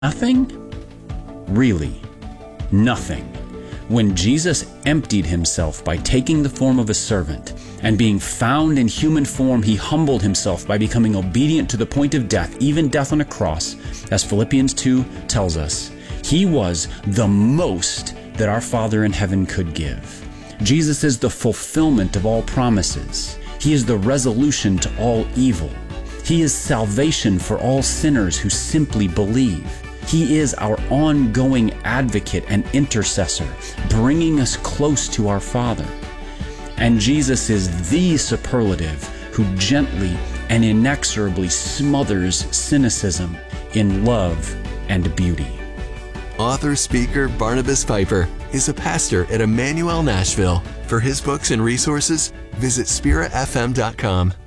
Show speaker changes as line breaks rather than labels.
Nothing? Really, nothing. When Jesus emptied himself by taking the form of a servant, and being found in human form, he humbled himself by becoming obedient to the point of death, even death on a cross, as Philippians 2 tells us. He was the most that our Father in heaven could give. Jesus is the fulfillment of all promises. He is the resolution to all evil. He is salvation for all sinners who simply believe. He is our ongoing advocate and intercessor, bringing us close to our Father. And Jesus is the superlative who gently and inexorably smothers cynicism in love and beauty.
Author-speaker Barnabas Piper is a pastor at Emmanuel Nashville. For his books and resources, visit spiritfm.com.